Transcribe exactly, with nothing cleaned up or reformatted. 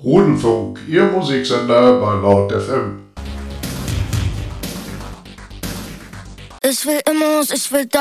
Rudelfunk, Ihr Musiksender bei Laut F M. Ich will Immos, ich will